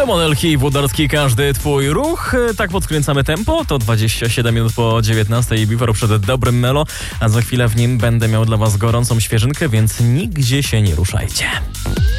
Modelki i Włodarski, każdy twój ruch. Tak podkręcamy tempo, to 27 minut po 19 i Bifor przed dobrym melo, a za chwilę w nim będę miał dla was gorącą świeżynkę, więc nigdzie się nie ruszajcie.